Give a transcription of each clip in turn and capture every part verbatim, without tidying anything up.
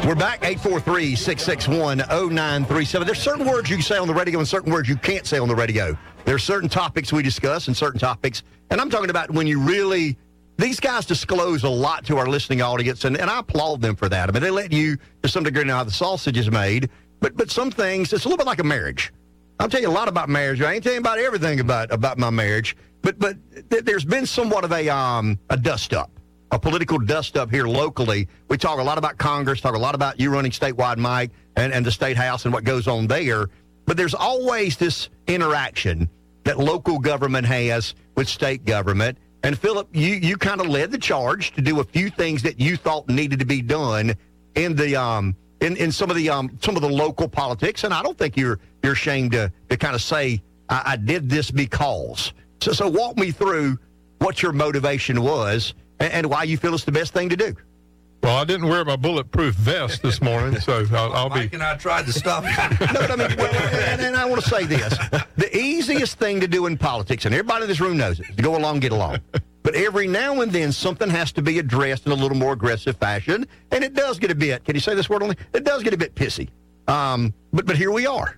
We're back, eight four three, six six one, zero nine three seven. There's certain words you can say on the radio and certain words you can't say on the radio. There's certain topics we discuss and certain topics, and I'm talking about when you really, these guys disclose a lot to our listening audience, and, and I applaud them for that. I mean, they let you, to some degree, know how the sausage is made, but but some things, it's a little bit like a marriage. I'll tell you a lot about marriage. I ain't telling you about everything about, about my marriage, but but th- there's been somewhat of a um a dust-up. A political dust-up here locally. We talk a lot about Congress, talk a lot about you running statewide, Mike, and, and the State House and what goes on there. But there's always this interaction that local government has with state government. And, Philip, you, you kind of led the charge to do a few things that you thought needed to be done in the um in, in some of the um some of the local politics. And I don't think you're you're ashamed to, to kind of say, I, I did this because. So, so walk me through what your motivation was and why you feel it's the best thing to do. Well, I didn't wear my bulletproof vest this morning, so I'll, I'll Mike be... and I tried to stop you. No, but I mean, well, and, and I want to say this. The easiest thing to do in politics, and everybody in this room knows it, is to go along, get along. But every now and then, something has to be addressed in a little more aggressive fashion, and it does get a bit, can you say this word only? It does get a bit pissy. Um, but, but here we are.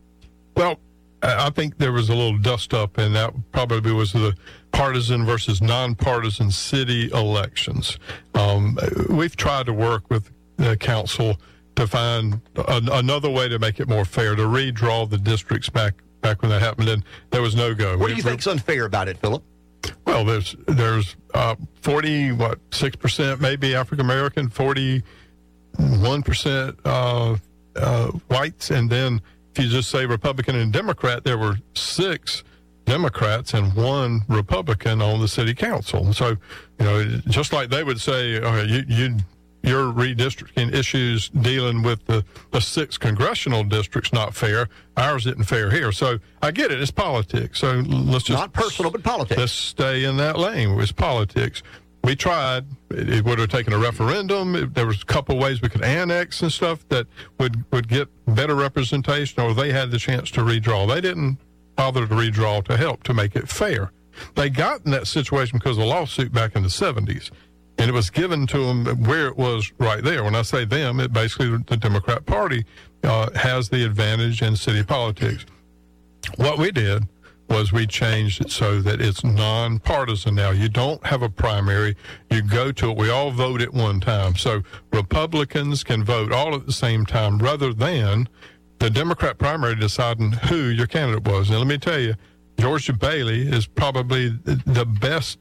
Well, I think there was a little dust-up, and that probably was the partisan versus nonpartisan city elections. Um, we've tried to work with the council to find a, another way to make it more fair, to redraw the districts back back when that happened, and there was no go. What do you think's unfair about it, Philip? Well, there's there's uh, forty what six percent maybe African American, forty one percent uh, uh, whites, and then if you just say Republican and Democrat, there were six Democrats and one Republican on the city council. So, you know, just like they would say, okay, you, you, your redistricting issues dealing with the, the six congressional districts not fair. Ours isn't fair here. So I get it. It's politics. So let's just... Not personal, but politics. Let's stay in that lane. It's politics. We tried. It, it would have taken a referendum. It, there was a couple ways we could annex and stuff that would, would get better representation, or they had the chance to redraw. They didn't bother to redraw to help to make it fair. They got in that situation because of a lawsuit back in the seventies, and it was given to them where it was right there. When I say them, it basically the Democrat Party uh, has the advantage in city politics. What we did was we changed it so that it's nonpartisan now. You don't have a primary. You go to it. We all vote at one time. So Republicans can vote all at the same time rather than the Democrat primary deciding who your candidate was. Now, let me tell you, Georgia Bailey is probably the best,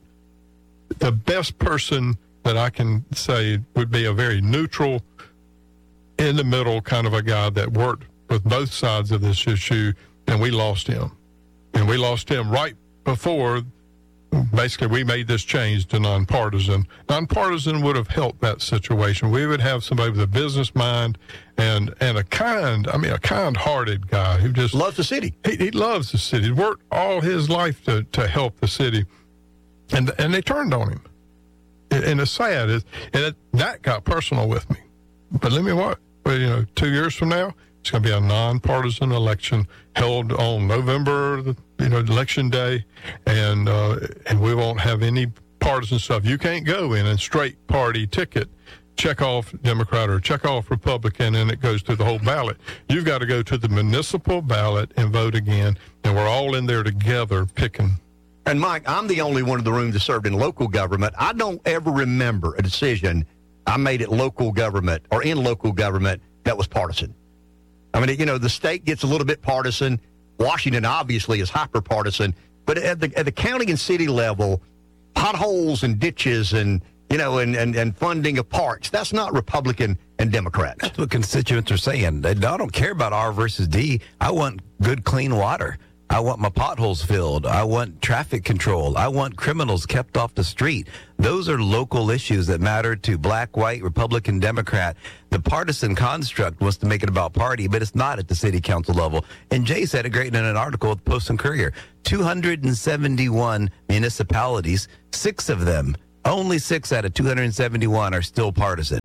the best person that I can say would be a very neutral, in the middle kind of a guy that worked with both sides of this issue, and we lost him. And we lost him right before, basically, we made this change to nonpartisan. Nonpartisan would have helped that situation. We would have somebody with a business mind and and a kind, I mean, a kind-hearted guy who just... Loves the city. He, he loves the city. He worked all his life to, to help the city. And and they turned on him. And, and it's sad. It, and it, that got personal with me. But let me what? Well, you know, two years from now, it's going to be a nonpartisan election held on November, you know, election day, and uh, and we won't have any partisan stuff. You can't go in and straight party ticket, check off Democrat or check off Republican, and it goes through the whole ballot. You've got to go to the municipal ballot and vote again, and we're all in there together picking. And, Mike, I'm the only one in the room that served in local government. I don't ever remember a decision I made at local government or in local government that was partisan. I mean, you know, the state gets a little bit partisan. Washington, obviously, is hyper-partisan. But at the, at the county and city level, potholes and ditches and, you know, and, and, and funding of parks, that's not Republican and Democrat. That's what constituents are saying. I don't care about R versus D. I want good, clean water. I want my potholes filled. I want traffic control. I want criminals kept off the street. Those are local issues that matter to black, white, Republican, Democrat. The partisan construct wants to make it about party, but it's not at the city council level. And Jay said it great in an article with Post and Courier. two hundred seventy-one municipalities, six of them, only six out of two hundred seventy-one are still partisan.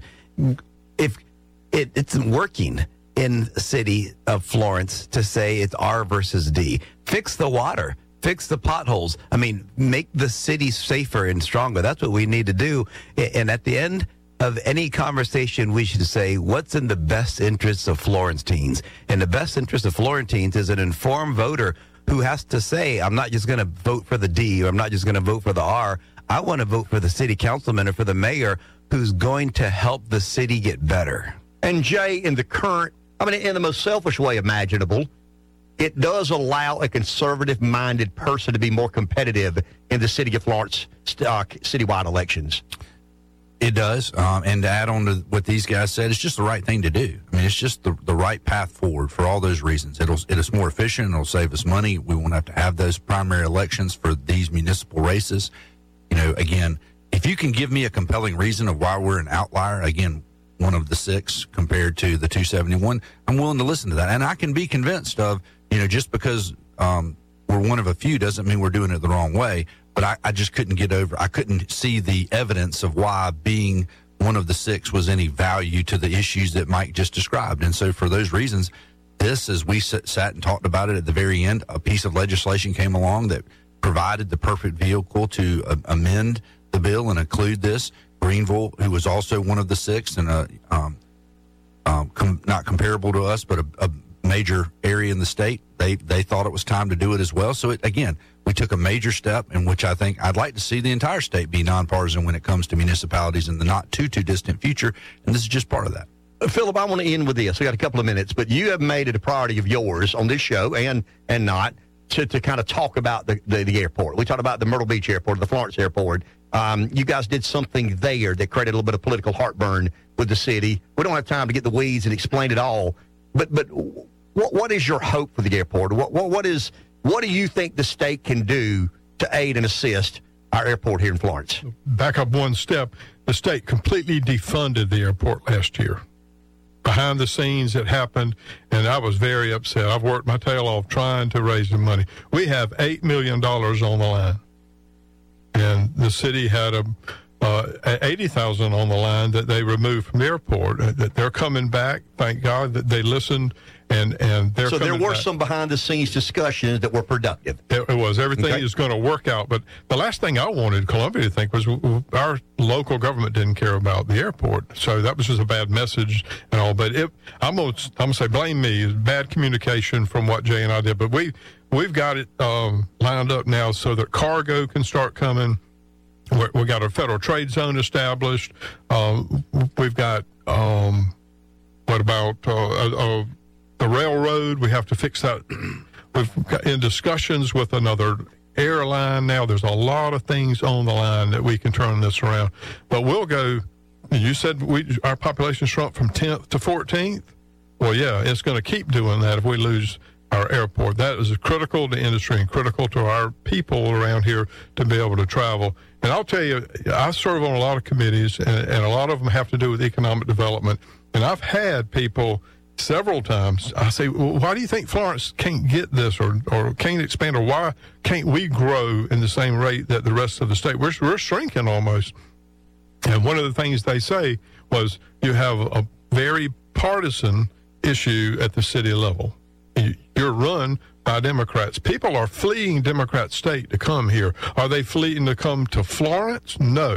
If it, it's working in the city of Florence to say it's R versus D. Fix the water. Fix the potholes. I mean, make the city safer and stronger. That's what we need to do. And at the end, of any conversation, we should say, what's in the best interests of Florentines? And the best interest of Florentines is an informed voter who has to say, I'm not just going to vote for the D, or I'm not just going to vote for the R. I want to vote for the city councilman or for the mayor who's going to help the city get better. And Jay, in the current, I mean, in the most selfish way imaginable, it does allow a conservative-minded person to be more competitive in the city of Florence uh, citywide elections. It does. Um, and to add on to what these guys said, it's just the right thing to do. I mean, it's just the, the right path forward for all those reasons. It'll, it is more efficient. It'll save us money. We won't have to have those primary elections for these municipal races. You know, again, if you can give me a compelling reason of why we're an outlier, again, one of the six compared to the two seventy-one, I'm willing to listen to that. And I can be convinced of, you know, just because um, we're one of a few doesn't mean we're doing it the wrong way. But I, I just couldn't get over, I couldn't see the evidence of why being one of the six was any value to the issues that Mike just described. And so for those reasons, this, as we sat, sat and talked about it at the very end, a piece of legislation came along that provided the perfect vehicle to uh, amend the bill and include this. Greenville, who was also one of the six and a, um, um, com- not comparable to us, but a, a major area in the state, they they thought it was time to do it as well. So, it, again, we took a major step in which I think I'd like to see the entire state be nonpartisan when it comes to municipalities in the not too, too distant future, and this is just part of that. Philip, I want to end with this. We got a couple of minutes, but you have made it a priority of yours on this show and and not to, to kind of talk about the, the, the airport. We talked about the Myrtle Beach Airport, the Florence Airport. Um, you guys did something there that created a little bit of political heartburn with the city. We don't have time to get the weeds and explain it all, but but what what is your hope for the airport? What what what is what do you think the state can do to aid and assist our airport here in Florence? Back up one step. The state completely defunded the airport last year. Behind the scenes, it happened, and I was very upset. I've worked my tail off trying to raise the money. We have eight million dollars on the line, and the city had a uh, eighty thousand dollars on the line that they removed from the airport. That they're coming back. Thank God that they listened, and and they're so there coming were back. some behind-the-scenes discussions that were productive. It, it was. Everything Okay. is going to work out. But the last thing I wanted Columbia to think was w- w- our local government didn't care about the airport. So that was just a bad message and all. But it, I'm going to I'm gonna say blame me. It's bad communication from what Jay and I did. But we, we've got it um, lined up now so that cargo can start coming. We're, we got a federal trade zone established. Um, we've got, um, what about uh, a, a, the railroad? We have to fix that. We've got in discussions with another airline now. There's a lot of things on the line that we can turn this around. But we'll go, you said we our population shrunk from tenth to fourteenth? Well, yeah, it's going to keep doing that if we lose our airport. That is critical to industry and critical to our people around here to be able to travel. And I'll tell you, I serve on a lot of committees, and, and a lot of them have to do with economic development. And I've had people several times, I say, well, why do you think Florence can't get this or, or can't expand, or why can't we grow in the same rate that the rest of the state? We're, we're shrinking almost. And one of the things they say was you have a very partisan issue at the city level. You're run by Democrats. People are fleeing Democrat state to come here. Are they fleeing to come to Florence? No.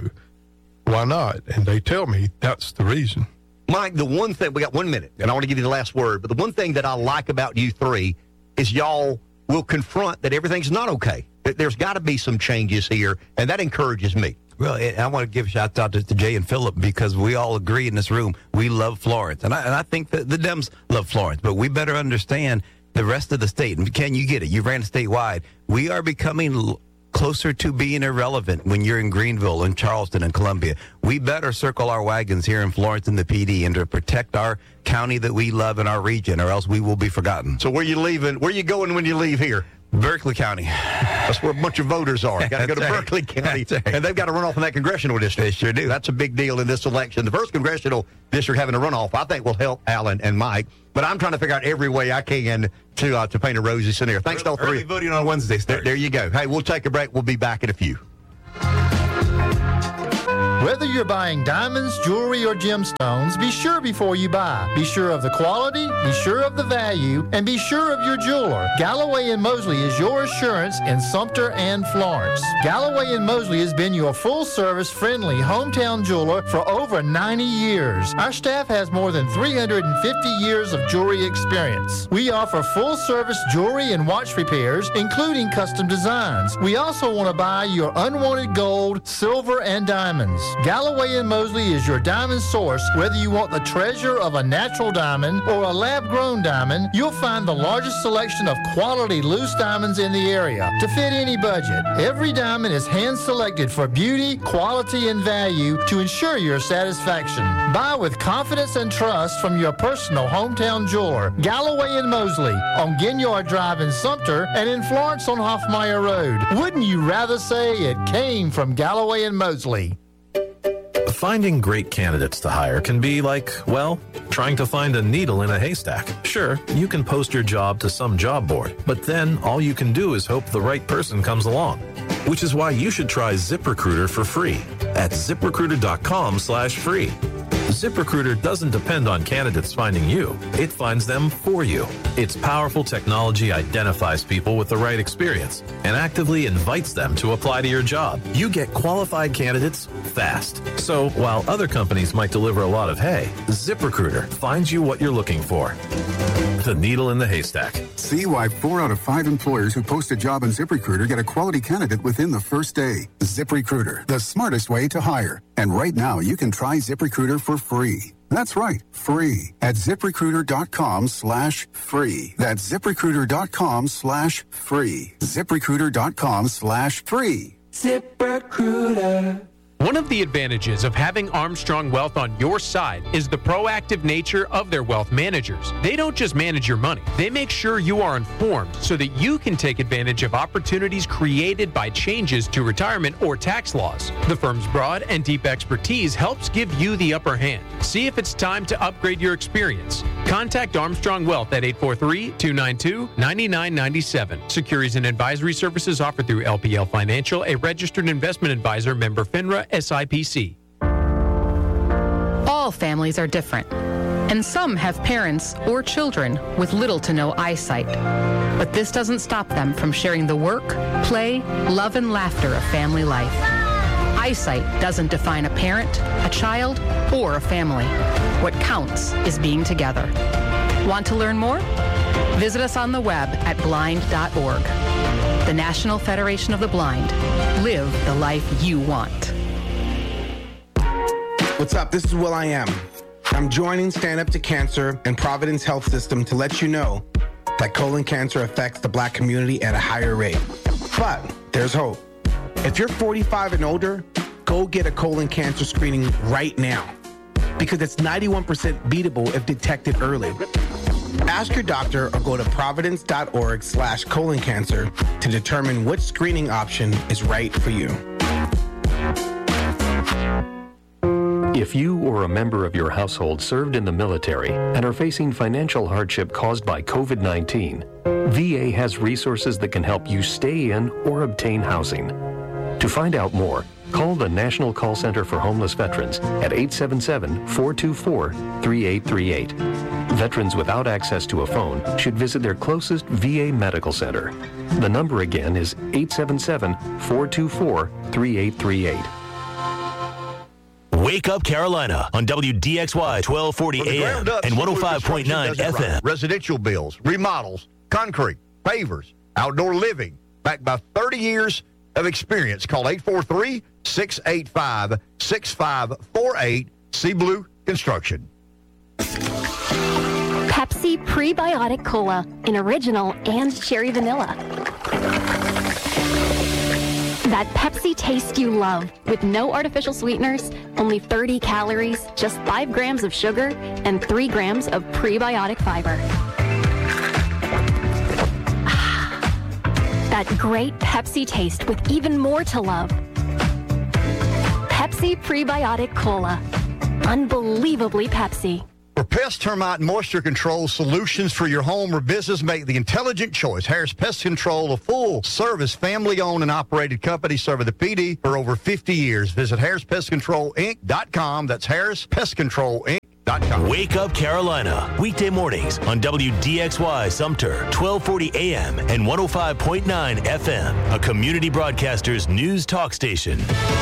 Why not? And they tell me that's the reason. Mike, the one thing, we got one minute, and I want to give you the last word, but the one thing that I like about you three is y'all will confront that everything's not okay. That there's got to be some changes here, and that encourages me. Well, and I want to give shout out to, to Jay and Philip because we all agree in this room we love Florence. And I, and I think that the Dems love Florence, but we better understand the rest of the state. And can you get it? You ran statewide. We are becoming l- closer to being irrelevant when you're in Greenville and Charleston and Columbia. We better circle our wagons here in Florence and the P D and to protect our county that we love in our region, or else we will be forgotten. So where you leaving? Where you going when you leave here? Berkeley County. That's where a bunch of voters are. Got to go to That's right. Berkeley County, That's right. and they've got to run off in that congressional district. They sure do. That's a big deal in this election. The first congressional district having a runoff, I think, will help Alan and Mike. But I'm trying to figure out every way I can to uh, to paint a rosy scenario. Thanks to all three. Early voting on Wednesday. There, there you go. Hey, we'll take a break. We'll be back in a few. Whether you're buying diamonds, jewelry, or gemstones, be sure before you buy. Be sure of the quality, be sure of the value, and be sure of your jeweler. Galloway and Mosley is your assurance in Sumter and Florence. Galloway and Mosley has been your full-service, friendly hometown jeweler for over ninety years. Our staff has more than three hundred fifty years of jewelry experience. We offer full-service jewelry and watch repairs, including custom designs. We also want to buy your unwanted gold, silver, and diamonds. Galloway and Mosley is your diamond source. Whether you want the treasure of a natural diamond or a lab-grown diamond, you'll find the largest selection of quality loose diamonds in the area to fit any budget. Every diamond is hand-selected for beauty, quality, and value to ensure your satisfaction. Buy with confidence and trust from your personal hometown jeweler, Galloway and Mosley, on Ginyard Drive in Sumter and in Florence on Hoffmeyer Road. Wouldn't you rather say it came from Galloway and Mosley? Finding great candidates to hire can be like, well, trying to find a needle in a haystack. Sure, you can post your job to some job board, but then all you can do is hope the right person comes along. Which is why you should try ZipRecruiter for free at ZipRecruiter.com slash free. ZipRecruiter doesn't depend on candidates finding you. It finds them for you. Its powerful technology identifies people with the right experience and actively invites them to apply to your job. You get qualified candidates fast. So while other companies might deliver a lot of hay, ZipRecruiter finds you what you're looking for. The needle in the haystack. See why four out of five employers who post a job on ZipRecruiter get a quality candidate within the first day. ZipRecruiter, the smartest way to hire. And right now, you can try ZipRecruiter for free. That's right, free at ZipRecruiter.com slash free. That's ZipRecruiter.com slash free. ZipRecruiter.com slash free. ZipRecruiter. One of the advantages of having Armstrong Wealth on your side is the proactive nature of their wealth managers. They don't just manage your money. They make sure you are informed so that you can take advantage of opportunities created by changes to retirement or tax laws. The firm's broad and deep expertise helps give you the upper hand. See if it's time to upgrade your experience. Contact Armstrong Wealth at eight four three, two nine two, nine nine nine seven. Securities and advisory services offered through L P L Financial, a registered investment advisor, member FINRA, S I P C. All families are different, and some have parents or children with little to no eyesight. But this doesn't stop them from sharing the work, play, love, and laughter of family life. Eyesight doesn't define a parent, a child, or a family. What counts is being together. Want to learn more? Visit us on the web at blind dot org. The National Federation of the Blind. Live the life you want. What's up? This is Will I Am. I'm joining Stand Up to Cancer and Providence Health System to let you know that colon cancer affects the Black community at a higher rate. But there's hope. If you're forty-five and older, go get a colon cancer screening right now because it's ninety-one percent beatable if detected early. Ask your doctor or go to providence.org slash colon cancer to determine which screening option is right for you. If you or a member of your household served in the military and are facing financial hardship caused by COVID nineteen, V A has resources that can help you stay in or obtain housing. To find out more, call the National Call Center for Homeless Veterans at eight seven seven, four two four, three eight three eight. Veterans without access to a phone should visit their closest V A medical center. The number again is eight seven seven, four two four, three eight three eight. Wake Up Carolina on W D X Y twelve forty A M and one oh five point nine F M. Right. Residential builds, remodels, concrete, pavers, outdoor living, backed by thirty years of experience. Call eight four three, six eight five, six five four eight. See Blue Construction. Pepsi Prebiotic Cola in original and cherry vanilla. That Pepsi taste you love with no artificial sweeteners, only thirty calories, just five grams of sugar, and three grams of prebiotic fiber. That great Pepsi taste with even more to love. Pepsi Prebiotic Cola. Unbelievably Pepsi. For For pest, termite, and moisture control solutions for your home or business, make the intelligent choice. Harris Pest Control, a full-service, family-owned and operated company serving the P D for over fifty years. Visit harris pest control inc dot com. That's harris pest control inc dot com. Wake Up Carolina, weekday mornings on W D X Y Sumter, twelve forty A M and one oh five point nine F M, a community broadcaster's news talk station.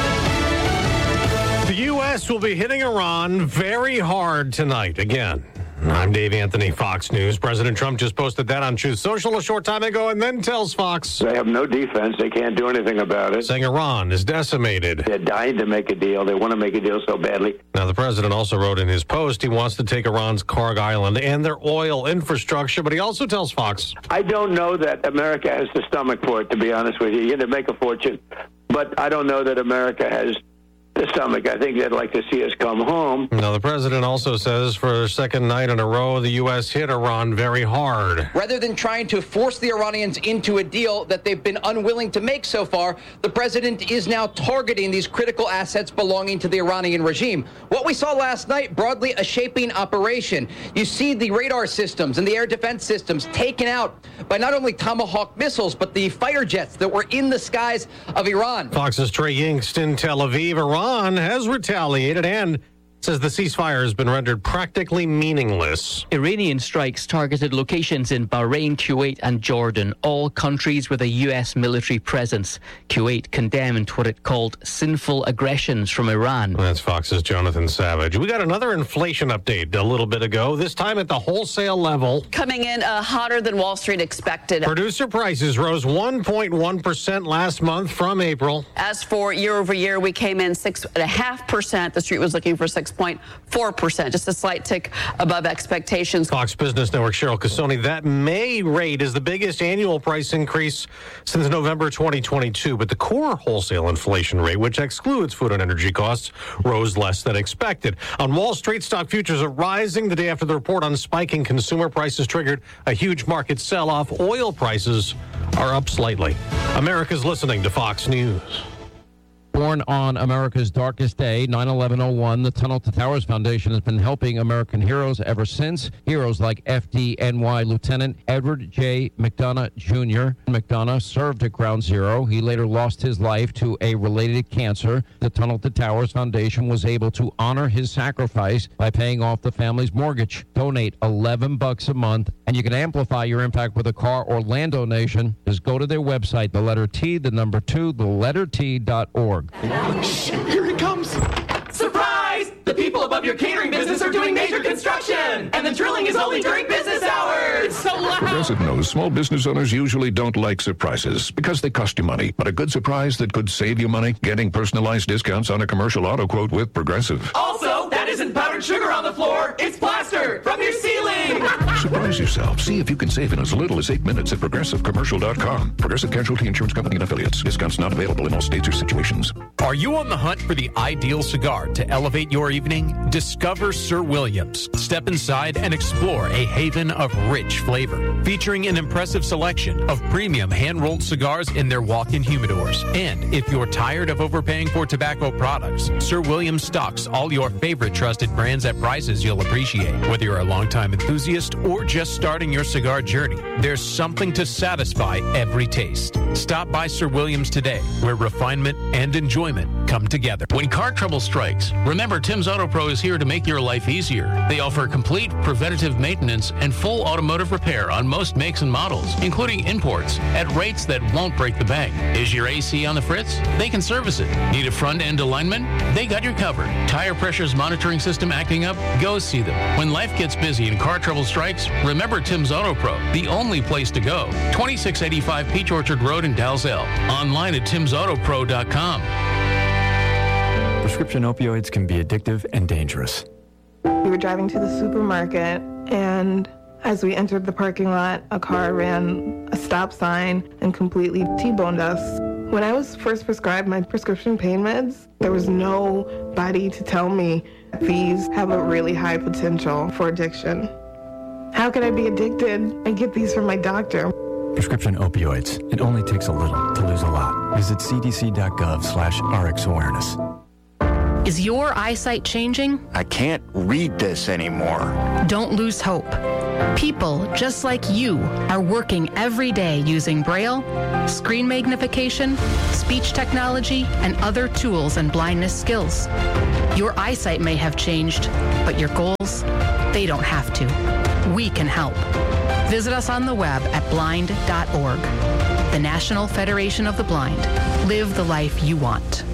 The U S will be hitting Iran very hard tonight again. I'm Dave Anthony, Fox News. President Trump just posted that on Truth Social a short time ago and then tells Fox they have no defense. They can't do anything about it. Saying Iran is decimated. They're dying to make a deal. They want to make a deal so badly. Now, the president also wrote in his post he wants to take Iran's Karg Island and their oil infrastructure, but he also tells Fox, I don't know that America has the stomach for it, to be honest with you. You're going to make a fortune, but I don't know that America has the stomach. I think they'd like to see us come home. Now, the president also says for a second night in a row, the U S hit Iran very hard. Rather than trying to force the Iranians into a deal that they've been unwilling to make so far, the president is now targeting these critical assets belonging to the Iranian regime. What we saw last night, broadly a shaping operation. You see the radar systems and the air defense systems taken out by not only Tomahawk missiles, but the fighter jets that were in the skies of Iran. Fox's Trey Yingst in Tel Aviv. Iran has retaliated and says the ceasefire has been rendered practically meaningless. Iranian strikes targeted locations in Bahrain, Kuwait and Jordan, all countries with a U S military presence. Kuwait condemned what it called sinful aggressions from Iran. That's Fox's Jonathan Savage. We got another inflation update a little bit ago, this time at the wholesale level. Coming in uh, hotter than Wall Street expected. Producer prices rose one point one percent last month from April. As for year over year, we came in six point five percent. The street was looking for six point four percent, just a slight tick above expectations. Fox Business Network Cheryl Casoni, that May rate is the biggest annual price increase since November twenty twenty-two, but the core wholesale inflation rate, which excludes food and energy costs, rose less than expected. On Wall Street, stock futures are rising the day after the report on spiking consumer prices triggered a huge market sell-off. Oil prices are up slightly. America's listening to Fox News. Born on America's darkest day, nine eleven oh one, the Tunnel to Towers Foundation has been helping American heroes ever since. Heroes like F D N Y Lieutenant Edward J. McDonough Junior McDonough served at Ground Zero. He later lost his life to a related cancer. The Tunnel to Towers Foundation was able to honor his sacrifice by paying off the family's mortgage. Donate eleven bucks a month, and you can amplify your impact with a car or land donation. Just go to their website, the letter T, the number two, the letter T dot org. Shh, here he comes. Surprise! The people above your catering business are doing major construction, and the drilling is only during business hours. So loud. Progressive knows small business owners usually don't like surprises because they cost you money. But a good surprise that could save you money? Getting personalized discounts on a commercial auto quote with Progressive. Also, that isn't powdered sugar on the floor. It's plaster from your ceiling. Surprise yourself. See if you can save in as little as eight minutes at progressive commercial dot com. Progressive Casualty Insurance Company and Affiliates. Discounts not available in all states or situations. Are you on the hunt for the ideal cigar to elevate your evening? Discover Sir Williams. Step inside and explore a haven of rich flavor, featuring an impressive selection of premium hand-rolled cigars in their walk-in humidors. And if you're tired of overpaying for tobacco products, Sir Williams stocks all your favorite trusted brands at prices you'll appreciate. Whether you're a longtime enthusiast or just starting your cigar journey, there's something to satisfy every taste. Stop by Sir Williams today, where refinement and enjoyment come together. When car trouble strikes, remember Tim's Auto Pro is here to make your life easier. They offer complete preventative maintenance and full automotive repair on most makes and models, including imports, at rates that won't break the bank. Is your A C on the fritz? They can service it. Need a front-end alignment? They got you covered. Tire pressures monitoring system acting up? Go see them. When life gets busy and car trouble strikes, remember Tim's Auto Pro, the only place to go. twenty-six eighty-five Peach Orchard Road in Dalzell. Online at tims auto pro dot com. Prescription opioids can be addictive and dangerous. We were driving to the supermarket, and as we entered the parking lot, a car ran a stop sign and completely T-boned us. When I was first prescribed my prescription pain meds, there was nobody to tell me these have a really high potential for addiction. How could I be addicted and get these from my doctor? Prescription opioids. It only takes a little to lose a lot. Visit c d c dot gov slash R X awareness. Is your eyesight changing? I can't read this anymore. Don't lose hope. People just like you are working every day using Braille, screen magnification, speech technology, and other tools and blindness skills. Your eyesight may have changed, but your goals, they don't have to. We can help. Visit us on the web at blind dot org. The National Federation of the Blind. Live the life you want.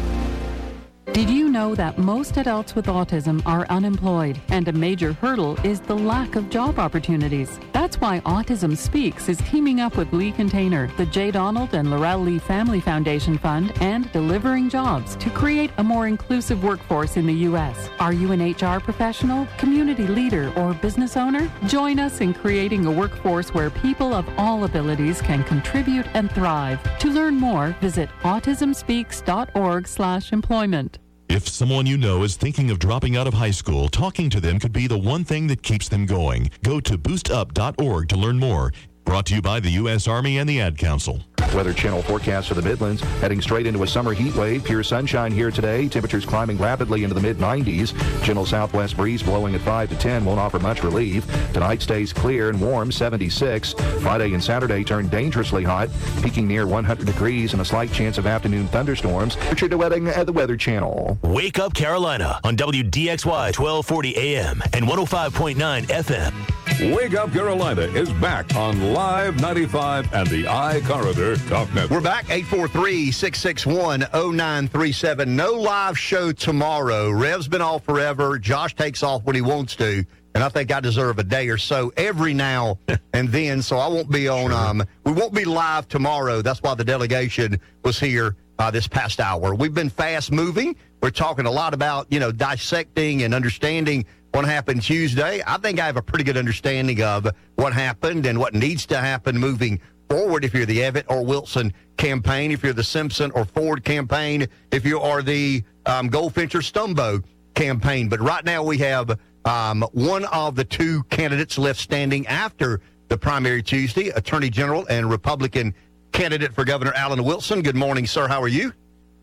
Did you know that most adults with autism are unemployed, and a major hurdle is the lack of job opportunities? That's why Autism Speaks is teaming up with Lee Container, the J. Donald and Laurel Lee Family Foundation Fund, and Delivering Jobs to create a more inclusive workforce in the U S. Are you an H R professional, community leader, or business owner? Join us in creating a workforce where people of all abilities can contribute and thrive. To learn more, visit autism speaks dot org slash employment. If someone you know is thinking of dropping out of high school, talking to them could be the one thing that keeps them going. Go to boost up dot org to learn more. Brought to you by the U S Army and the Ad Council. Weather Channel forecast for the Midlands, heading straight into a summer heat wave. Pure sunshine here today. Temperatures climbing rapidly into the mid nineties. Gentle southwest breeze blowing at five to ten won't offer much relief. Tonight stays clear and warm, seventy-six. Friday and Saturday turn dangerously hot, peaking near one hundred degrees and a slight chance of afternoon thunderstorms. Richard DeWetting at the Weather Channel. Wake Up Carolina on W D X Y twelve forty A M and one oh five point nine F M. Wake Up Carolina is back on Live ninety-five and the iCorridor Talk Network. We're back, eight four three, six six one, oh nine three seven. No live show tomorrow. Rev's been off forever. Josh takes off when he wants to, and I think I deserve a day or so every now and then, so I won't be on, um, we won't be live tomorrow. That's why the delegation was here uh, this past hour. We've been fast moving. We're talking a lot about, you know, dissecting and understanding what happened Tuesday. I think I have a pretty good understanding of what happened and what needs to happen moving forward if you're the Evatt or Wilson campaign, if you're the Simpson or Ford campaign, if you are the um, Goldfincher-Stumbo campaign. But right now we have um, one of the two candidates left standing after the primary Tuesday, Attorney General and Republican candidate for Governor Alan Wilson. Good morning, sir. How are you?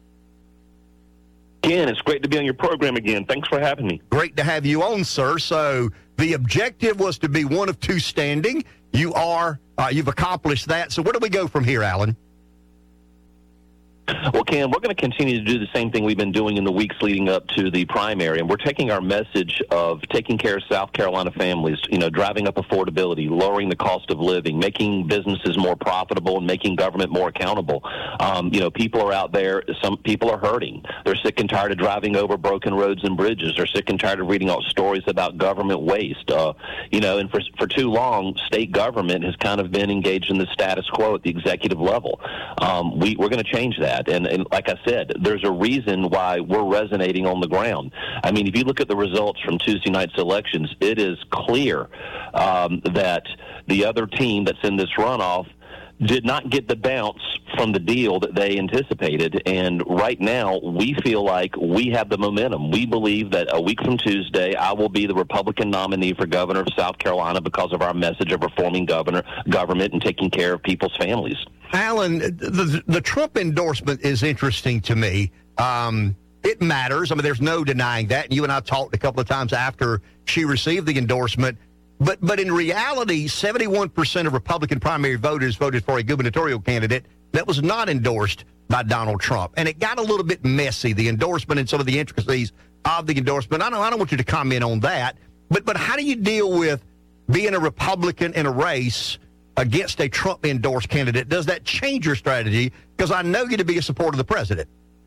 Ken, it's great to be on your program again. Thanks for having me. Great to have you on, sir. So the objective was to be one of two standing. You are, uh, you've accomplished that. So where do we go from here, Alan? Well, Ken, we're going to continue to do the same thing we've been doing in the weeks leading up to the primary, and we're taking our message of taking care of South Carolina families, you know, driving up affordability, lowering the cost of living, making businesses more profitable, and making government more accountable. Um, you know, people are out there, some people are hurting. They're sick and tired of driving over broken roads and bridges. They're sick and tired of reading out stories about government waste. Uh, you know, and for, for too long, state government has kind of been engaged in the status quo at the executive level. Um, we, we're going to change that. And, and like I said, there's a reason why we're resonating on the ground. I mean, if you look at the results from Tuesday night's elections, it is clear um, that the other team that's in this runoff did not get the bounce from the deal that they anticipated. And right now, we feel like we have the momentum. We believe that a week from Tuesday, I will be the Republican nominee for governor of South Carolina because of our message of reforming governor government and taking care of people's families. Alan, the, the Trump endorsement is interesting to me. Um, it matters. I mean, there's no denying that. And you and I talked a couple of times after she received the endorsement. But but in reality, seventy-one percent of Republican primary voters voted for a gubernatorial candidate that was not endorsed by Donald Trump. And it got a little bit messy, the endorsement and some of the intricacies of the endorsement. I don't, I don't want you to comment on that. But but how do you deal with being a Republican in a race against a Trump-endorsed candidate? Does that change your strategy? Because I know you to be a supporter of the president.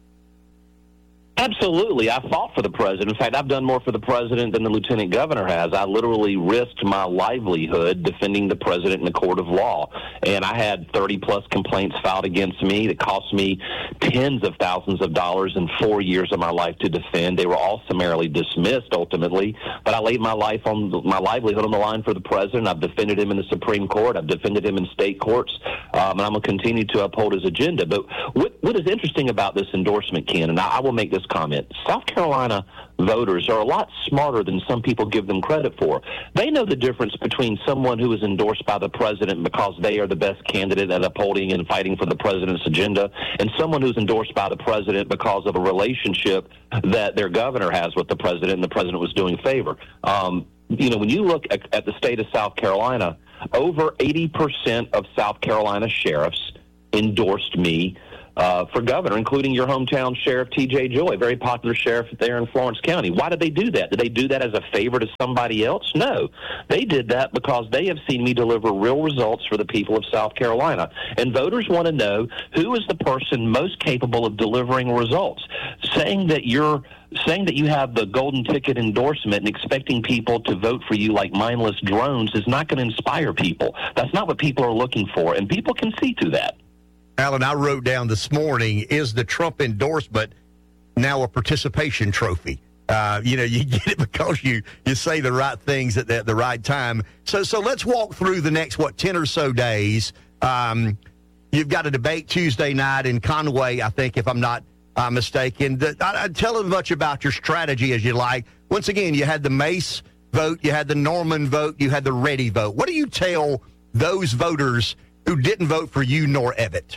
Absolutely. I fought for the president. In fact, I've done more for the president than the lieutenant governor has. I literally risked my livelihood defending the president in a court of law. And I had thirty-plus complaints filed against me that cost me tens of thousands of dollars in four years of my life to defend. They were all summarily dismissed, ultimately. But I laid my life on my livelihood on the line for the president. I've defended him in the Supreme Court. I've defended him in state courts. Um, and I'm going to continue to uphold his agenda. But what, what is interesting about this endorsement, Ken, and I, I will make this this comment. South Carolina voters are a lot smarter than some people give them credit for. They know the difference between someone who is endorsed by the president because they are the best candidate at upholding and fighting for the president's agenda, and someone who's endorsed by the president because of a relationship that their governor has with the president and the president was doing favor. Um, you know, when you look at, at the state of South Carolina, over eighty percent of South Carolina sheriffs endorsed me uh, for governor, including your hometown sheriff, T J Joy, very popular sheriff there in Florence County. Why did they do that? Did they do that as a favor to somebody else? No. They did that because they have seen me deliver real results for the people of South Carolina. And voters want to know who is the person most capable of delivering results. Saying that you're saying that you have the golden ticket endorsement and expecting people to vote for you like mindless drones is not going to inspire people. That's not what people are looking for, and people can see through that. Alan, I wrote down this morning, is the Trump endorsement now a participation trophy? Uh, you know, you get it because you, you say the right things at the, at the right time. So so let's walk through the next, what, ten or so days. Um, you've got a debate Tuesday night in Conway, I think, if I'm not uh, mistaken. The, I, I tell as much about your strategy as you like. Once again, you had the Mace vote, you had the Norman vote, you had the Reddy vote. What do you tell those voters who didn't vote for you nor Evitt?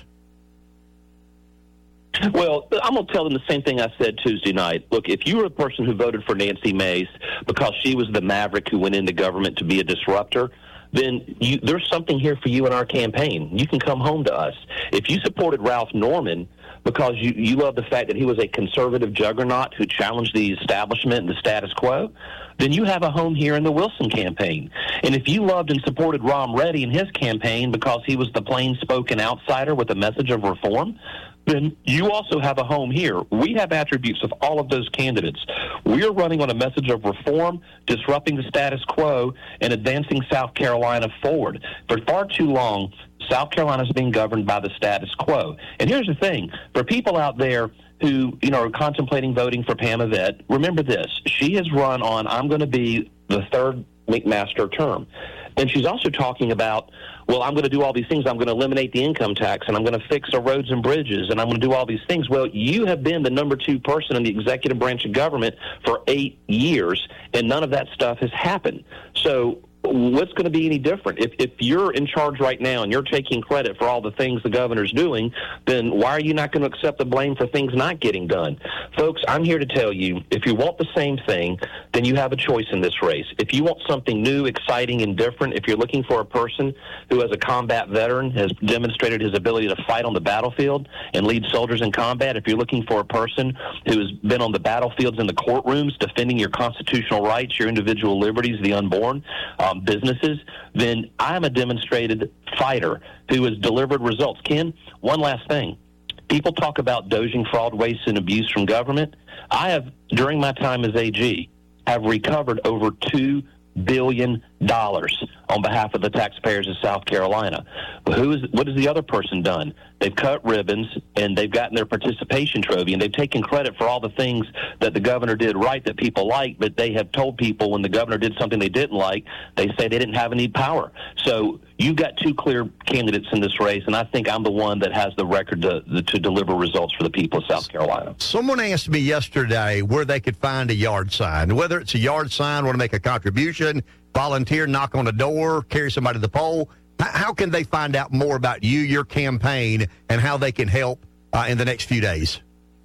Well, I'm going to tell them the same thing I said Tuesday night. Look, if you were a person who voted for Nancy Mace because she was the maverick who went into government to be a disruptor, then you, there's something here for you in our campaign. You can come home to us. If you supported Ralph Norman because you, you love the fact that he was a conservative juggernaut who challenged the establishment and the status quo, then you have a home here in the Wilson campaign. And if you loved and supported Rom Reddy in his campaign because he was the plain-spoken outsider with a message of reform, then you also have a home here. We have attributes of all of those candidates. We are running on a message of reform, disrupting the status quo, and advancing South Carolina forward. For far too long, South Carolina has been governed by the status quo. And here's the thing. For people out there who, you know, are contemplating voting for Pam Yvette, remember this. She has run on, I'm going to be the third McMaster term. And she's also talking about, well, I'm going to do all these things. I'm going to eliminate the income tax, and I'm going to fix our roads and bridges, and I'm going to do all these things. Well, you have been the number two person in the executive branch of government for eight years, and none of that stuff has happened. So what's going to be any different? If, if you're in charge right now and you're taking credit for all the things the governor's doing, then why are you not going to accept the blame for things not getting done? Folks, I'm here to tell you, if you want the same thing, then you have a choice in this race. If you want something new, exciting, and different, if you're looking for a person who, as a combat veteran, has demonstrated his ability to fight on the battlefield and lead soldiers in combat, if you're looking for a person who has been on the battlefields and the courtrooms defending your constitutional rights, your individual liberties, the unborn, um, businesses, then I'm a demonstrated fighter who has delivered results. Ken, one last thing. People talk about dodging fraud, waste, and abuse from government. I have, during my time as A G, have recovered over two billion dollars on behalf of the taxpayers of South Carolina. Who is, what has the other person done? They've cut ribbons, and they've gotten their participation trophy, and they've taken credit for all the things that the governor did right that people like, but they have told people when the governor did something they didn't like, they say they didn't have any power. So you've got two clear candidates in this race, and I think I'm the one that has the record to, to deliver results for the people of South Carolina. Someone asked me yesterday where they could find a yard sign, whether it's a yard sign, want to make a contribution, volunteer, knock on a door, carry somebody to the poll. How can they find out more about you, your campaign, and how they can help uh, in the next few days?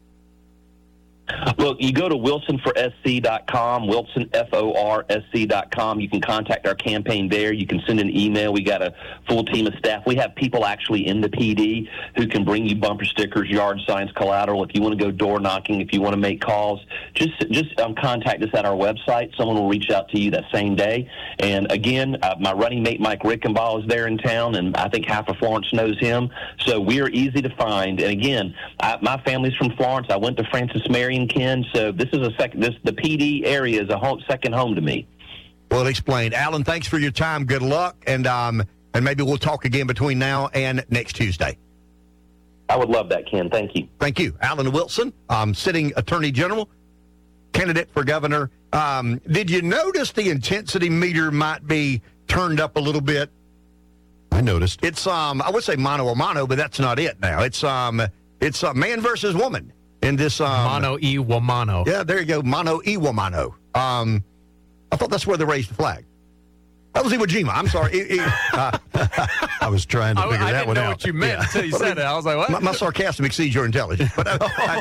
Look, you go to wilson for s c dot com, Wilson, F O R S C dot com. You can contact our campaign there. You can send an email. We got a full team of staff. We have people actually in the P D who can bring you bumper stickers, yard signs, collateral. If you want to go door knocking, if you want to make calls, just just um, contact us at our website. Someone will reach out to you that same day. And again, uh, my running mate, Mike Rickenbaugh, is there in town, and I think half of Florence knows him. So we are easy to find. And again, I, my family's from Florence. I went to Francis Marion, Ken, so this is a second. This the P D area is a home, second home to me. Well explained, Alan. Thanks for your time. Good luck, and um, and maybe we'll talk again between now and next Tuesday. I would love that, Ken. Thank you. Thank you, Alan Wilson, um, sitting Attorney General, candidate for governor. Um, did you notice the intensity meter might be turned up a little bit? I noticed. It's um, I would say mano a mano, but that's not it. Now it's um, it's uh, man versus woman. in this um, Mano y Wamano. Yeah, there you go, Mano y Wamano. Um, I thought that's where they raised the flag. That was Iwo Jima. I'm sorry. It, it, uh, I was trying to I, figure I that one out. didn't know what you meant Yeah. until you said it. I was like, what? My, my sarcasm exceeds your intelligence, but I,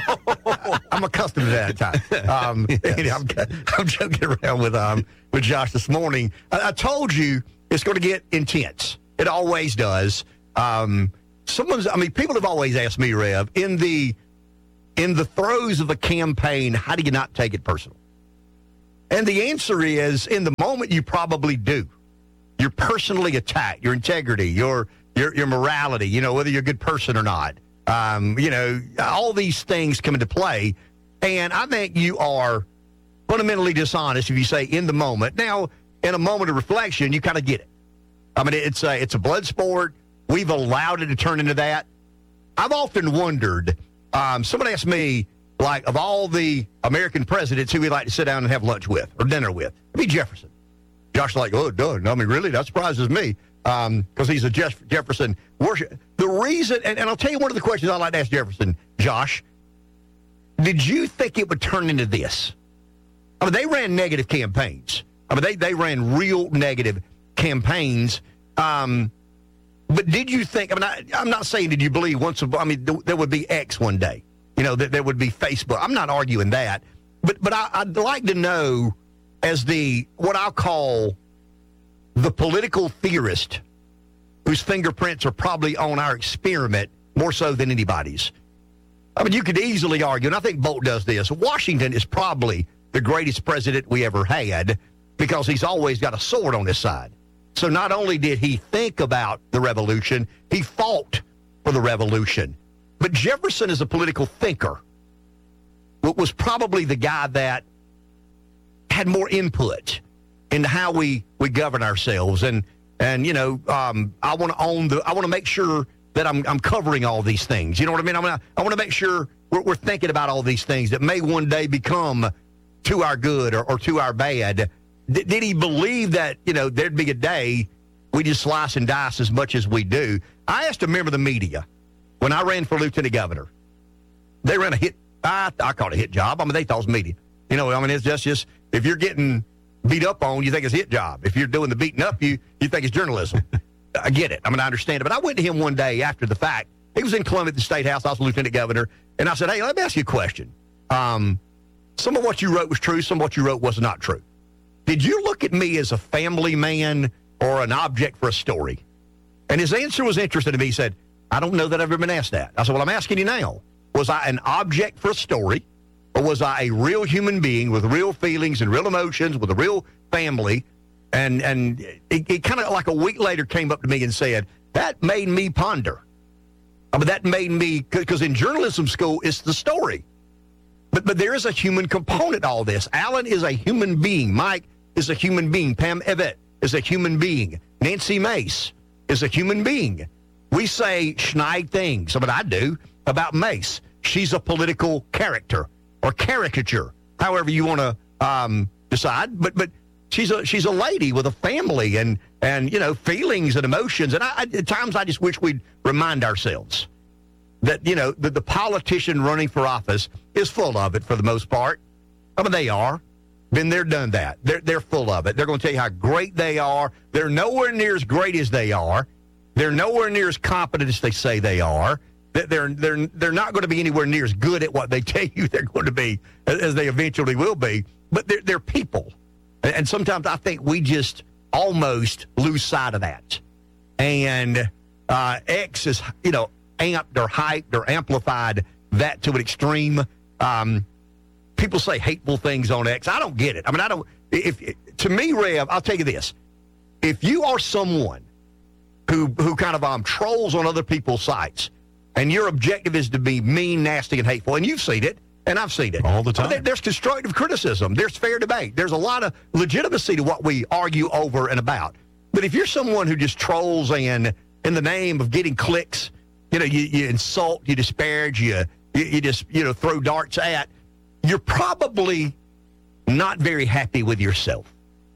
I, I'm accustomed to that at times. Um, yes. I'm, I'm joking around with um with Josh this morning. I, I told you it's going to get intense. It always does. Um, someone's. I mean, people have always asked me, Rev, in the in the throes of a campaign, how do you not take it personal? And the answer is, in the moment, you probably do. You're personally attacked, your integrity, your your your morality, you know, whether you're a good person or not. Um, you know, all these things come into play. And I think you are fundamentally dishonest if you say in the moment. Now, in a moment of reflection, you kind of get it. I mean, it's a, it's a blood sport. We've allowed it to turn into that. I've often wondered, um, somebody asked me, like, of all the American presidents, who we'd like to sit down and have lunch with or dinner with, it'd be Jefferson. Josh like, oh, duh. I mean, really? That surprises me because um, he's a Jeff- Jefferson worship. The reason, and, and I'll tell you one of the questions I'd like to ask Jefferson, Josh, did you think it would turn into this? I mean, they ran negative campaigns. I mean, they, they ran real negative campaigns. Um, but did you think, I mean, I, I'm not saying did you believe once, I mean, th- there would be X one day. You know, that there would be Facebook. I'm not arguing that. But, but I, I'd like to know, as the, what I'll call the political theorist whose fingerprints are probably on our experiment more so than anybody's. I mean, you could easily argue, and I think Bolt does this, Washington is probably the greatest president we ever had because he's always got a sword on his side. So not only did he think about the revolution, he fought for the revolution. But Jefferson, as a political thinker, was probably the guy that had more input into how we, we govern ourselves. And, and you know, um, I want to own the, I want to make sure that I'm, I'm covering all these things. You know what I mean? I, mean, I want to make sure we're, we're thinking about all these things that may one day become to our good or, or to our bad. D- did he believe that, you know, there'd be a day we just slice and dice as much as we do? I asked a member of the media when I ran for lieutenant governor. They ran a hit, I, I call it a hit job. I mean, they thought it was media. You know, I mean, it's just, just if you're getting beat up on, you think it's a hit job. If you're doing the beating up, you you think it's journalism. I get it. I mean, I understand it. But I went to him one day after the fact. He was in Columbia at the State House. I was lieutenant governor. And I said, hey, let me ask you a question. Um, some of what you wrote was true. Some of what you wrote was not true. Did you look at me as a family man or an object for a story? And his answer was interesting to me. He said, I don't know that I've ever been asked that. I said, well, I'm asking you now. Was I an object for a story? Or was I a real human being with real feelings and real emotions, with a real family? And and it, it kind of like a week later came up to me and said, that made me ponder. I mean, that made me, because in journalism school, it's the story. But but there is a human component to all this. Alan is a human being. Mike is a human being. Pam Evett is a human being. Nancy Mace is a human being. We say schneid things, I mean, I do, about Mace. She's a political character. Or caricature, however you want to um, decide. But but she's a she's a lady with a family and and you know feelings and emotions. And I, I, at times I just wish we'd remind ourselves that you know that the politician running for office is full of it for the most part. I mean, they are. Been there, done that. They're they're full of it. They're going to tell you how great they are. They're nowhere near as great as they are. They're nowhere near as competent as they say they are. They're they're they're not going to be anywhere near as good at what they tell you they're going to be as they eventually will be. But they're they're people, and sometimes I think we just almost lose sight of that. And uh, X is you know amped or hyped or amplified that to an extreme. Um, people say hateful things on X. I don't get it. I mean, I don't. If to me, Rev, I'll tell you this: if you are someone who who kind of um trolls on other people's sites, and your objective is to be mean, nasty, and hateful, and you've seen it, and I've seen it. All the time. There, there's constructive criticism. There's fair debate. There's a lot of legitimacy to what we argue over and about. But if you're someone who just trolls and, in the name of getting clicks, you know, you, you insult, you disparage, you, you you just, you know, throw darts at, you're probably not very happy with yourself.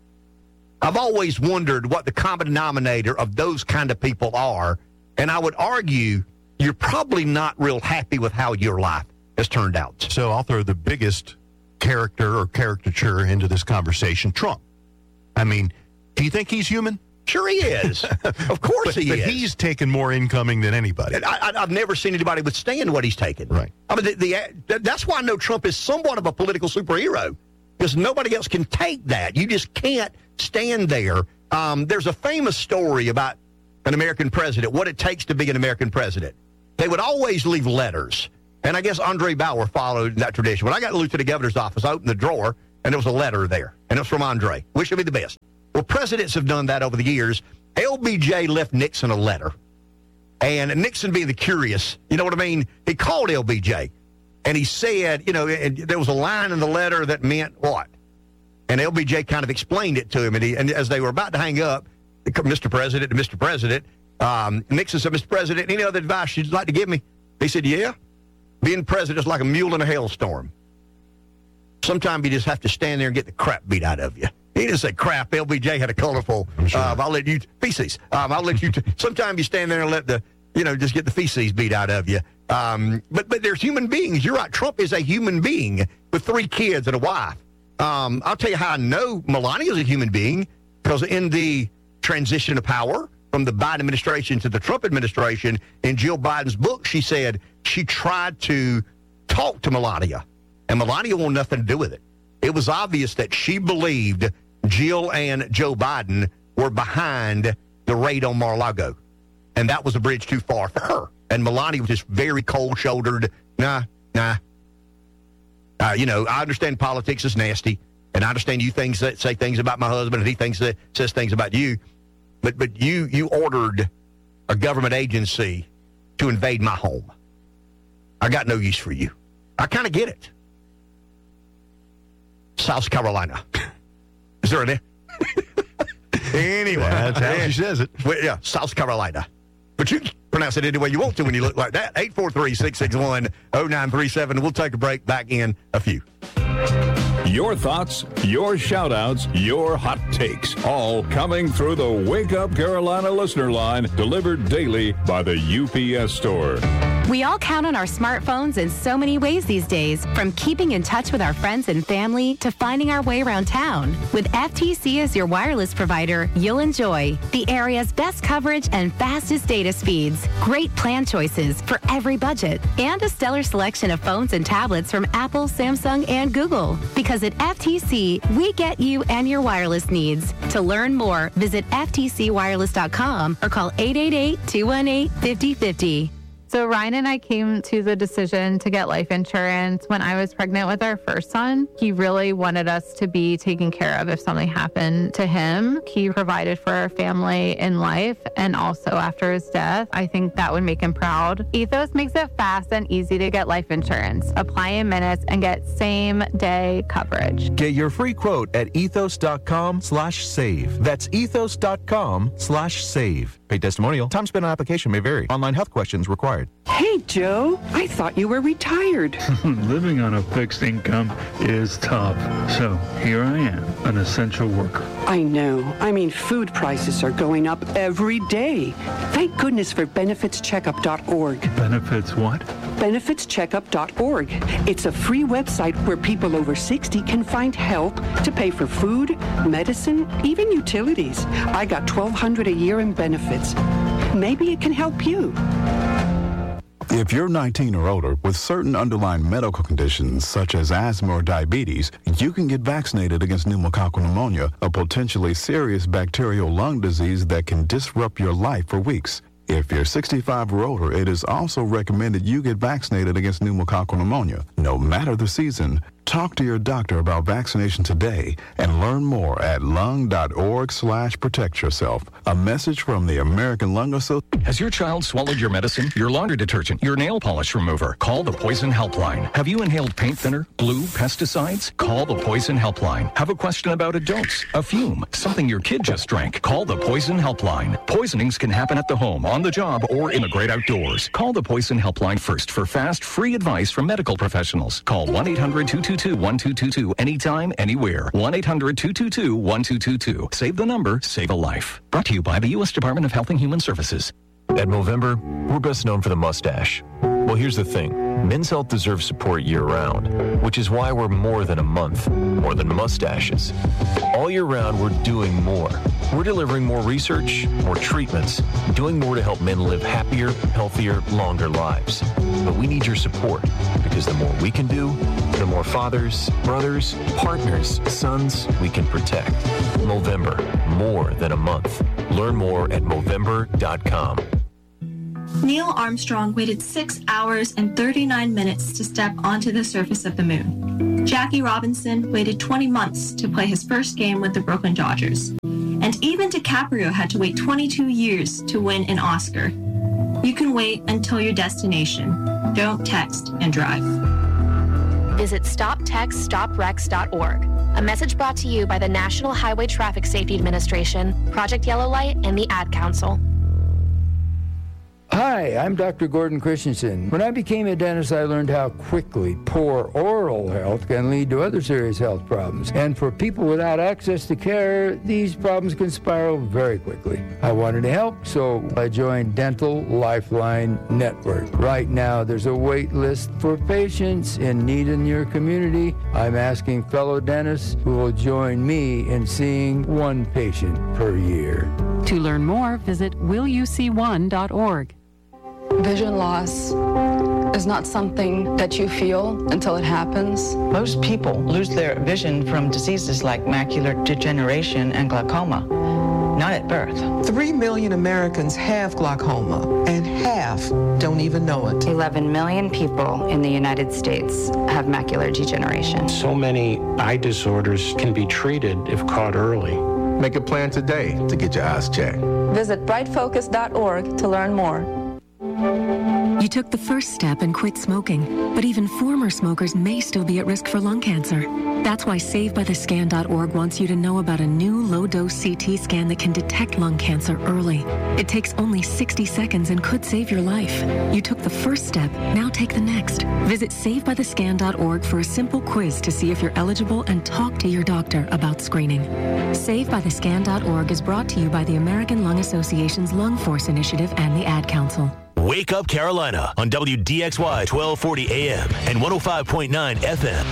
I've always wondered what the common denominator of those kind of people are, and I would argue you're probably not real happy with how your life has turned out. So I'll throw the biggest character or caricature into this conversation, Trump. I mean, do you think he's human? Sure he is. Of course but, he but is. But he's taken more incoming than anybody. I, I, I've never seen anybody withstand what he's taken. Right. I mean, the, the, that's why I know Trump is somewhat of a political superhero, because nobody else can take that. You just can't stand there. Um, there's a famous story about an American president, what it takes to be an American president. They would always leave letters. And I guess Andre Bauer followed that tradition. When I got to Lieutenant Governor's office, I opened the drawer, and there was a letter there. And it was from Andre. Wish him the best. Well, presidents have done that over the years. L B J left Nixon a letter. And Nixon, being the curious, you know what I mean? He called L B J. And he said, you know, and there was a line in the letter that meant what? And L B J kind of explained it to him. And, he, and as they were about to hang up, Mister President to Mister President, um, Nixon said, Mister President, any other advice you'd like to give me? He said, yeah. Being president is like a mule in a hailstorm. Sometimes you just have to stand there and get the crap beat out of you. He didn't say crap. L B J had a colorful, sure. uh, I'll let you, feces. Um, I'll let you, t- sometimes you stand there and let the, you know, just get the feces beat out of you. Um, but, but there's human beings. You're right. Trump is a human being with three kids and a wife. Um, I'll tell you how I know Melania is a human being, because in the transition of power from the Biden administration to the Trump administration, in Jill Biden's book, she said she tried to talk to Melania, and Melania wanted nothing to do with it. It was obvious that she believed Jill and Joe Biden were behind the raid on Mar-a-Lago, and that was a bridge too far for her. And Melania was just very cold-shouldered. Nah, nah. Uh, you know, I understand politics is nasty, and I understand you things that say things about my husband, and he thinks that says things about you. But but you you ordered a government agency to invade my home. I got no use for you. I kind of get it. South Carolina. Is there an anyway? That's how she says it. Well, yeah, South Carolina. But you can pronounce it any way you want to when you look like that. eight four three, six six one, zero nine three seven. We'll take a break. Back in a few. Your thoughts, your shout-outs, your hot takes, all coming through the Wake Up Carolina listener line, delivered daily by the U P S store. We all count on our smartphones in so many ways these days, from keeping in touch with our friends and family to finding our way around town. With F T C as your wireless provider, you'll enjoy the area's best coverage and fastest data speeds, great plan choices for every budget, and a stellar selection of phones and tablets from Apple, Samsung, and Google. Because at F T C, we get you and your wireless needs. To learn more, visit F T C wireless dot com or call eight eight eight, two one eight, five zero five zero. So Ryan and I came to the decision to get life insurance when I was pregnant with our first son. He really wanted us to be taken care of if something happened to him. He provided for our family in life and also after his death. I think that would make him proud. Ethos makes it fast and easy to get life insurance. Apply in minutes and get same day coverage. Get your free quote at ethos.com slash save. That's ethos.com slash save. Paid testimonial. Time spent on application may vary. Online health questions required. Hey, Joe, I thought you were retired. Living on a fixed income is tough. So here I am, an essential worker. I know. I mean, food prices are going up every day. Thank goodness for benefits checkup dot org. Benefits what? benefits checkup dot org. It's a free website where people over sixty can find help to pay for food, medicine, even utilities. I got twelve hundred dollars a year in benefits. Maybe it can help you. If you're nineteen or older with certain underlying medical conditions such as asthma or diabetes, you can get vaccinated against pneumococcal pneumonia, a potentially serious bacterial lung disease that can disrupt your life for weeks. If you're sixty-five or older, it is also recommended you get vaccinated against pneumococcal pneumonia, no matter the season. Talk to your doctor about vaccination today and learn more at lung.org slash protect yourself. A message from the American Lung Association. Has your child swallowed your medicine, your laundry detergent, your nail polish remover? Call the Poison Helpline. Have you inhaled paint thinner, glue, pesticides? Call the Poison Helpline. Have a question about a dose, a fume, something your kid just drank? Call the Poison Helpline. Poisonings can happen at the home, on the job, or in the great outdoors. Call the Poison Helpline first for fast, free advice from medical professionals. Call one eight hundred, two two two, one two two two anytime, anywhere. one eight hundred, two two two, one two two two. Save the number, save a life. Brought to you by the U S Department of Health and Human Services. At Movember, we're best known for the mustache. Well, Well, here's the thing. Men's Health deserves support year-round, which is why we're more than a month, more than mustaches. All year round, we're doing more. We're delivering more research, more treatments, doing more to help men live happier, healthier, longer lives. But we need your support, because the more we can do, the more fathers, brothers, partners, sons we can protect. Movember, more than a month. Learn more at Movember dot com. Neil Armstrong waited six hours and thirty-nine minutes to step onto the surface of the moon. Jackie Robinson waited twenty months to play his first game with the Brooklyn Dodgers. And even DiCaprio had to wait twenty-two years to win an Oscar. You can wait until your destination. Don't text and drive. Visit stop text stop wrecks dot org. A message brought to you by the National Highway Traffic Safety Administration, Project Yellow Light, and the Ad Council. Hi, I'm Doctor Gordon Christensen. When I became a dentist, I learned how quickly poor oral health can lead to other serious health problems. And for people without access to care, these problems can spiral very quickly. I wanted to help, so I joined Dental Lifeline Network. Right now, there's a wait list for patients in need in your community. I'm asking fellow dentists who will join me in seeing one patient per year. To learn more, visit will you see one dot org. Vision loss is not something that you feel until it happens. Most people lose their vision from diseases like macular degeneration and glaucoma, not at birth. Three million Americans have glaucoma, and half don't even know it. eleven million people in the United States have macular degeneration. So many eye disorders can be treated if caught early. Make a plan today to get your eyes checked. Visit bright focus dot org to learn more. You took the first step and quit smoking, but even former smokers may still be at risk for lung cancer. That's why save by the scan dot org wants you to know about a new low-dose C T scan that can detect lung cancer early. It takes only sixty seconds and could save your life. You took the first step, now take the next. Visit save by the scan dot org for a simple quiz to see if you're eligible and talk to your doctor about screening. save by the scan dot org is brought to you by the American Lung Association's Lung Force Initiative and the Ad Council. Wake Up Carolina on W D X Y twelve forty A M and one oh five point nine F M.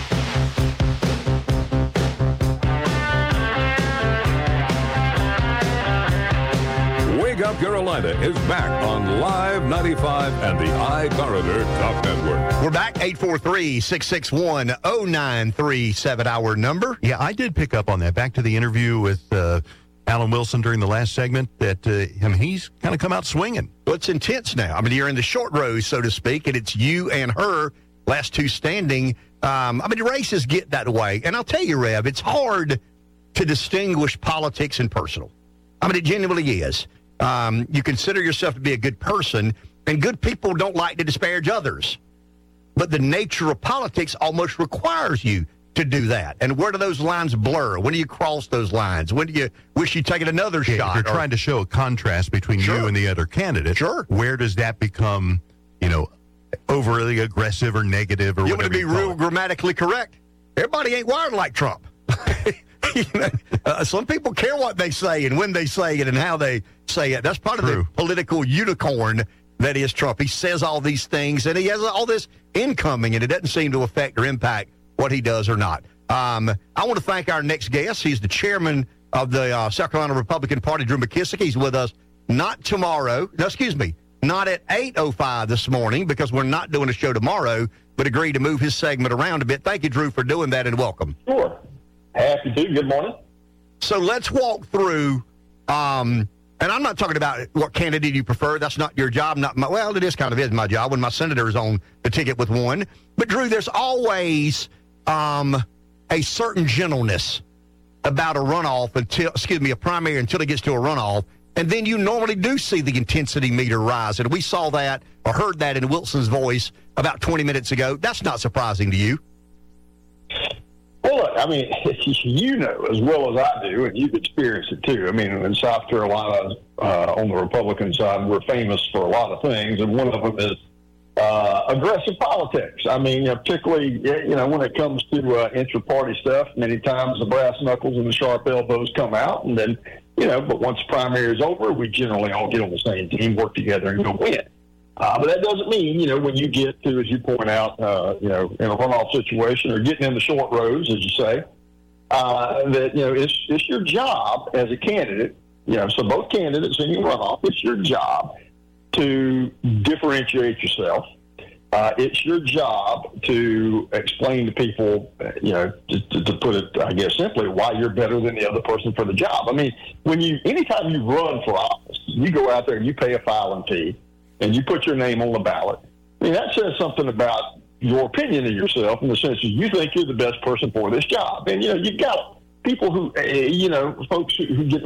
Wake Up Carolina is back on Live ninety-five and the iCorridor Talk Network. We're back, eight four three, six six one, oh nine three seven, our number. Yeah, I did pick up on that. Back to the interview with uh, Alan Wilson during the last segment, that uh, I mean, he's kind of come out swinging. Well, it's intense now. I mean, you're in the short rows, so to speak, and it's you and her, last two standing. Um, I mean, races get that way. And I'll tell you, Rev, it's hard to distinguish politics and personal. I mean, it genuinely is. Um, you consider yourself to be a good person, and good people don't like to disparage others. But the nature of politics almost requires you to do that. And where do those lines blur? When do you cross those lines? When do you wish you'd taken another yeah, shot? If you're or, trying to show a contrast between sure. you and the other candidate, sure. where does that become, you know, overly aggressive or negative or you whatever? You want to be real it. grammatically correct. Everybody ain't wired like Trump. you know, uh, some people care what they say and when they say it and how they say it. That's part True. of the political unicorn that is Trump. He says all these things, and he has all this incoming, and it doesn't seem to affect or impact what he does or not. Um, I want to thank our next guest. He's the chairman of the uh, South Carolina Republican Party, Drew McKissick. He's with us not tomorrow. No, excuse me, not at eight oh five this morning, because we're not doing a show tomorrow, but agreed to move his segment around a bit. Thank you, Drew, for doing that, and welcome. Sure. Happy to. Good morning. So let's walk through, um, and I'm not talking about what candidate you prefer. That's not your job. Not my, well, it is kind of is my job when my senator is on the ticket with one. But, Drew, there's always um, a certain gentleness about a runoff until, excuse me, a primary until it gets to a runoff. And then you normally do see the intensity meter rise. And we saw that or heard that in Wilson's voice about twenty minutes ago. That's not surprising to you. Well, look, I mean, you know as well as I do, and you've experienced it too. I mean, in South Carolina, uh, on the Republican side, we're famous for a lot of things, and one of them is uh, aggressive politics. I mean, you know, particularly, you know, when it comes to uh, intra-party stuff, many times the brass knuckles and the sharp elbows come out, and then, you know, but once the primary is over, we generally all get on the same team, work together, and go win. Uh, but that doesn't mean, you know, when you get to, as you point out, uh, you know, in a runoff situation or getting in the short rows, as you say, uh, that, you know, it's, it's your job as a candidate, you know, so both candidates in your runoff, it's your job to differentiate yourself. Uh, it's your job to explain to people, you know, to, to, to put it, I guess, simply, why you're better than the other person for the job. I mean, when you, anytime you run for office, you go out there and you pay a filing fee and you put your name on the ballot. I mean, that says something about your opinion of yourself in the sense that you think you're the best person for this job. And, you know, you've got people who, uh, you know, folks who, who get